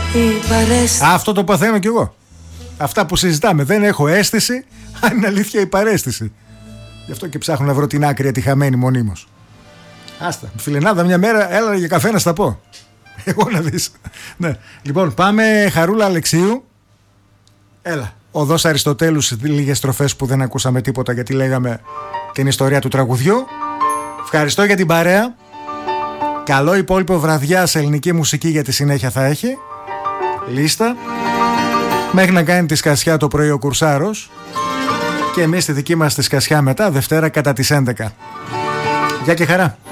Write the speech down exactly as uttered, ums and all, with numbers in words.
Αυτό το παθαίνω κι εγώ. Αυτά που συζητάμε. Δεν έχω αίσθηση αν είναι αλήθεια η παρέστηση. Γι' αυτό και ψάχνω να βρω την άκρη ατυχαμένη μονίμως. Άστα, φιλενάδα μια μέρα έλα για καφέ να στα πω. Εγώ να δεις. Ναι. Λοιπόν, πάμε Χαρούλα Αλεξίου. Έλα. Οδός Αριστοτέλου, λίγες στροφές που δεν ακούσαμε τίποτα γιατί λέγαμε την ιστορία του τραγουδιού. Ευχαριστώ για την παρέα. Καλό υπόλοιπο βραδιά σε ελληνική μουσική γιατί συνέχεια θα έχει. Λίστα. Μέχρι να κάνει τη σκασιά το πρωί ο Κουρσάρος. Και εμείς τη δική μας τη σκασιά μετά, Δευτέρα κατά τις έντεκα. Γεια και χαρά.